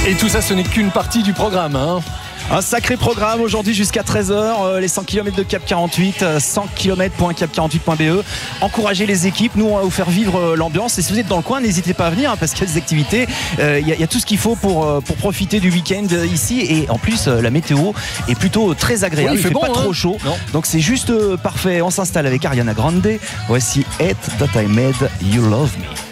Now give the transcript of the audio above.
Et tout ça, ce n'est qu'une partie du programme, hein. Un sacré programme aujourd'hui jusqu'à 13h, les 100 km de Cap 48, 100 km.cap48.be. Encouragez les équipes, nous on va vous faire vivre l'ambiance, et si vous êtes dans le coin, n'hésitez pas à venir, hein, parce qu'il y a des activités, il y a tout ce qu'il faut pour profiter du week-end ici, et en plus la météo est plutôt très agréable, oui, il fait bon, pas trop chaud, donc c'est juste parfait. On s'installe avec Ariana Grande, voici Hate That I Made You Love Me.